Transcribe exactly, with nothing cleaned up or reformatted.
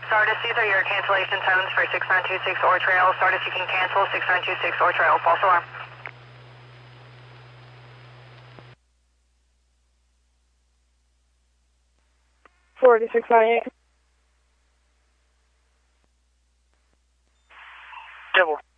Stardust, these are your cancellation tones for six nine two six Ore Trail. Stardust, you can cancel six nine two six Ore Trail. False alarm. forty-six ninety-eight. Double.